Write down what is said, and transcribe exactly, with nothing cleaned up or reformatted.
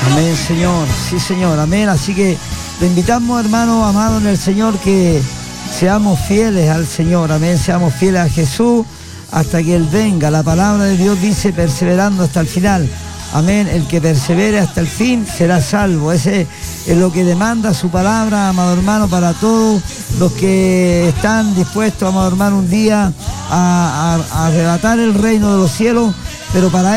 Amén, Señor. Sí, Señor. Amén. Así que le invitamos, hermanos amados en el Señor, que seamos fieles al Señor. Amén. Seamos fieles a Jesús hasta que Él venga. La palabra de Dios dice perseverando hasta el final. Amén. El que persevere hasta el fin será salvo. Ese es lo que demanda su palabra, amado hermano, para todos los que están dispuestos, amado hermano, un día a, a, a arrebatar el reino de los cielos, pero para